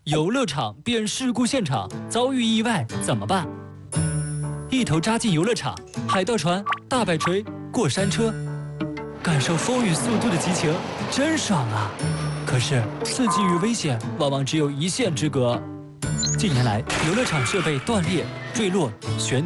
游乐场变事故现场，遭遇意外怎么办？一头扎进游乐场，海盗船、大摆锤、过山车，感受风与速度的激情，真爽啊！可是刺激与危险往往只有一线之隔。近年来，游乐场设备断裂、坠落、悬。